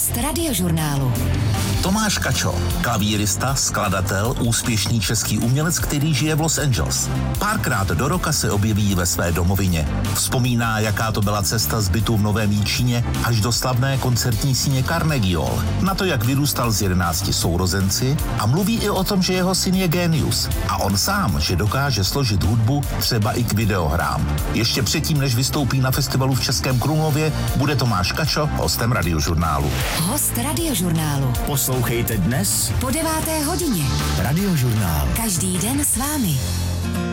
Host Radiožurnálu. Tomáš Kačo, klavírista, skladatel, úspěšný český umělec, který žije v Los Angeles. Párkrát do roka se objeví ve své domovině. Vzpomíná, jaká to byla cesta z bytu v Novém Jičíně až do slavné koncertní síně Carnegie Hall. Na to, jak vyrůstal s 11 sourozenci a mluví i o tom, že jeho syn je génius. A on sám, že dokáže složit hudbu třeba i k videohrám. Ještě předtím, než vystoupí na festivalu v Českém Krumlově, bude Tomáš Kačo hostem Radiožurnálu. Host Radiožurnálu. Poslouchejte dnes po 9. hodině. Radiožurnál. Každý den s vámi.